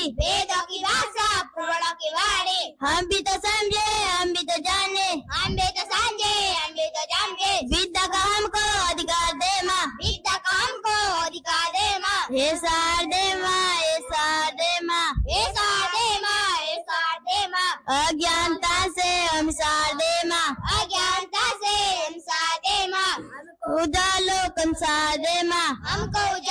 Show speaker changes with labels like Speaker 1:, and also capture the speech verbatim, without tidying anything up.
Speaker 1: वेदों की भाषा पुराणों की वाणी।
Speaker 2: हम भी तो समझे हम भी तो जाने,
Speaker 1: हम भी तो समझे हम भी तो जाने।
Speaker 2: विद्या का हमको अधिकार दे माँ,
Speaker 1: विद्या का हमको अधिकार दे माँ।
Speaker 2: हे शारदे माँ हे शारदे माँ,
Speaker 1: हे शारदे माँ हे शारदे माँ।
Speaker 2: अज्ञानता से हम शारदे माँ,
Speaker 1: अज्ञानता से हम शारदे माँ।
Speaker 2: उजालो कम शारदे माँ,
Speaker 1: हमको